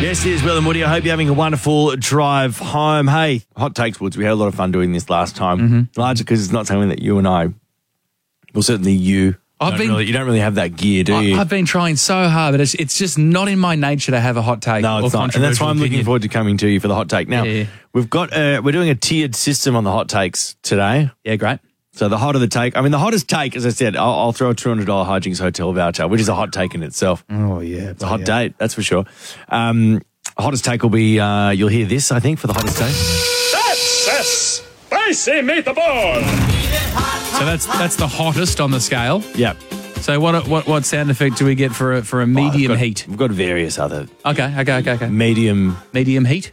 Yes, it is Will and Woody. I hope you're having a wonderful drive home. Hey, hot takes, Woods. We had a lot of fun doing this last time, largely because it's not something that you and I, well, certainly you, you don't really have that gear, do you? I've been trying so hard, but it's just not in my nature to have a hot take. No, it's not. And that's why I'm looking forward to coming to you for the hot take. Now, we've got we're doing a tiered system on the hot takes today. Yeah, great. So the hotter the take, the hottest take, as I said, I'll throw a $200 Hijinks hotel voucher, which is a hot take in itself. Oh, yeah. It's a hot date, that's for sure. Hottest take will be, you'll hear this, I think, for the hottest take. That's spicy meatball. So that's the hottest on the scale. Yeah. So what sound effect do we get for a medium heat? We've got various other. Okay. Medium heat.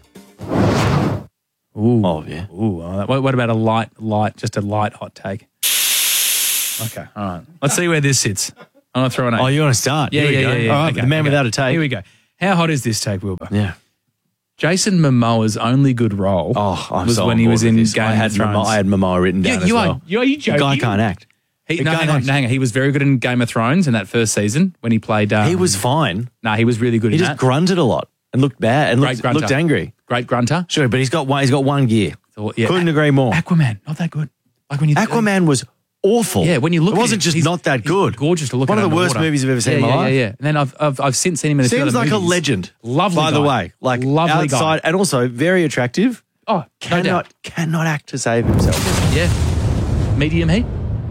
Ooh. Oh, yeah. Ooh. What about a light, just a light hot take? Okay. All right. Let's see where this sits. I'm going to throw an 8. Oh, you want to start? Yeah. All right, Okay, the man without a take. Here we go. How hot is this take, Wilbur? Yeah. Jason Momoa's only good role was when he was in Game of Thrones. I had Momoa written down as well. Are you joking? The guy can't act. Hang on. He was very good in Game of Thrones in that first season when he played... he was fine. No, he was really good in that. He just grunted a lot and looked bad and looked angry. Great grunter. Sure, but he's got one gear. So, yeah, couldn't agree more. Aquaman, not that good. Like when Aquaman was awful. Yeah, when you look it wasn't at him, just not that good. Gorgeous to look at. at. One of the worst movies I've ever seen in my life. Yeah. And then I've since seen him in a few other movies. Seems like a legend. Lovely by guy. the way. Like lovely outside guy. And also very attractive. Oh, cannot act to save himself. Yeah. Medium heat?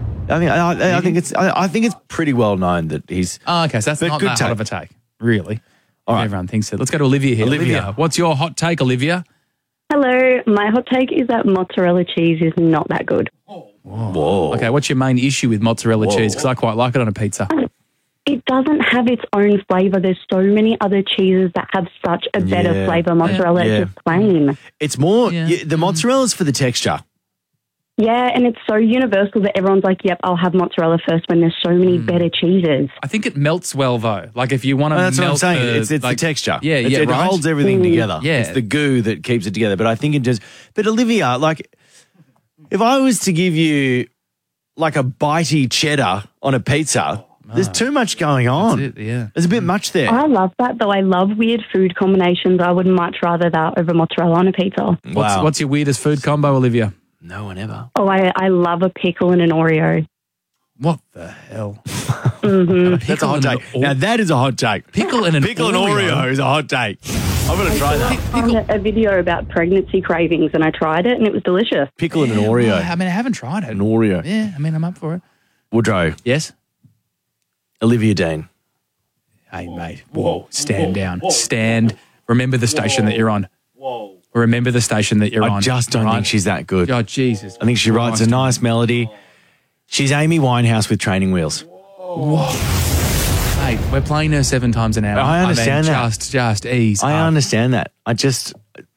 I think it's pretty well known that he's... Oh, okay, so that's not that hot of a take, really. All right. Everyone thinks it. Let's go to Olivia here. Olivia, what's your hot take, Olivia? Hello, my hot take is that mozzarella cheese is not that good. Whoa. Okay, what's your main issue with mozzarella cheese? Because I quite like it on a pizza. It doesn't have its own flavour. There's so many other cheeses that have such a better flavour. Mozzarella is just plain. It's more... the mozzarella's for the texture. Yeah, and it's so universal that everyone's like, yep, I'll have mozzarella first when there's so many better cheeses. I think it melts well, though. Like, if you want to that's what I'm saying. It's the texture. It right? holds everything together. Yeah. It's the goo that keeps it together. But I think it just... But Olivia, like, if I was to give you, like, a bitey cheddar on a pizza... There's too much going on. That's it, yeah. There's a bit much there. I love that, though. I love weird food combinations. I would much rather that over mozzarella on a pizza. Wow. What's your weirdest food combo, Olivia? No one ever. Oh, I love a pickle and an Oreo. What the hell? That's a hot take. Now, that is a hot take. Pickle and an Oreo is a hot take. I'm going to try that. I found a video about pregnancy cravings, and I tried it, and it was delicious. Pickle and an Oreo. I haven't tried it. An Oreo. Yeah, I'm up for it. Woodrow. Yes? Olivia Dean. Hey, mate. Whoa. Stand down. Stand. Remember the station that you're on. Whoa. Remember the station that you're on. I just don't think she's that good. Oh, Jesus. I think she writes a nice melody. She's Amy Winehouse with training wheels. Whoa. Mate, we're playing her 7 times an hour. I understand that. Just ease up. I understand that. I just...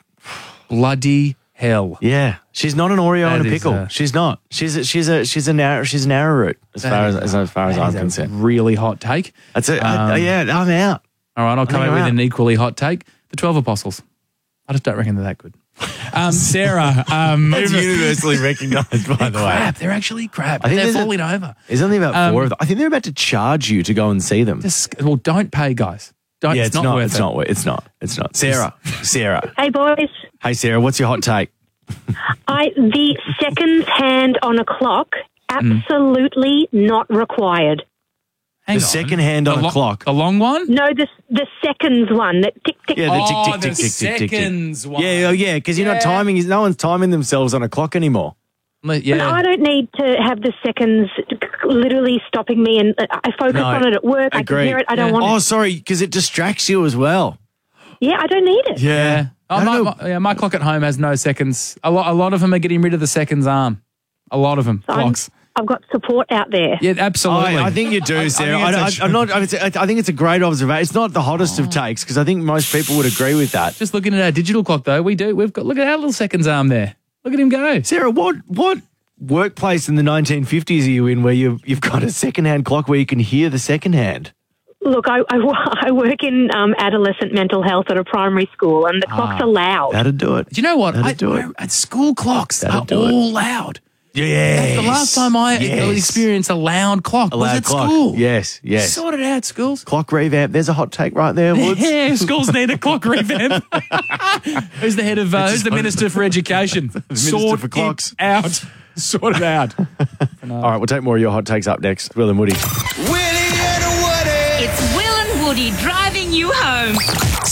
Bloody hell. Yeah. She's not an Oreo and a pickle. She's not. She's an arrowroot as far as I'm concerned. Really hot take. That's it. I'm out. All right, I'll come out with an equally hot take. The 12 Apostles. I just don't reckon they're that good. Sarah. That's universally recognised, by the way. Crap. They're actually crap. They're falling over. There's only about 4 of them. I think they're about to charge you to go and see them. Well, don't pay, guys. Don't. Yeah, it's not worth it. It's not. Sarah. Hey, boys. Hey, Sarah, what's your hot take? The seconds hand on a clock, absolutely not required. The second hand on a clock. The long one? No, the seconds one. That tick, tick. Yeah, the tick, tick, tick, tick, tick, tick. Seconds one. Yeah, because you're not timing. No one's timing themselves on a clock anymore. Yeah. And I don't need to have the seconds literally stopping me, and I focus on it at work. I can hear it. I don't want it. Oh, sorry, because it distracts you as well. Yeah, I don't need it. Yeah. My clock at home has no seconds. A lot of them are getting rid of the seconds arm. A lot of them. Clocks. I've got support out there. Yeah, absolutely. I think you do, Sarah. I think it's a great observation. It's not the hottest of takes because I think most people would agree with that. Just looking at our digital clock, though, look at our little seconds arm there. Look at him go. Sarah, what workplace in the 1950s are you in where you've got a second-hand clock where you can hear the second hand? Look, I work in adolescent mental health at a primary school, and the clocks are loud. That'd do it. Do you know what? Do it. At school clocks are all loud. Yes. That's the last time I experienced a loud clock was at school. Yes. Sort it out, schools. Clock revamp. There's a hot take right there, Woods. Yeah, schools need a clock revamp. Who's the head of? Who's the Minister for Education? Minister for clocks. Out. Sort it out. All right, we'll take more of your hot takes up next. Will and Woody. Willie and Woody. It's Will and Woody driving you home.